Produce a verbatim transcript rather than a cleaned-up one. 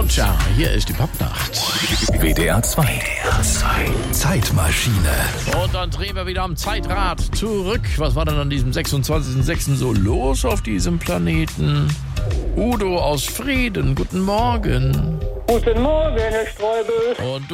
Georgia, hier ist die Popnacht. W D R zwei. W D R zwei. Zeitmaschine. Und dann drehen wir wieder am Zeitrad zurück. Was war denn an diesem sechsundzwanzigsten sechsten so los auf diesem Planeten? Udo aus Frieden, guten Morgen. Guten Morgen, Herr Streubel. Und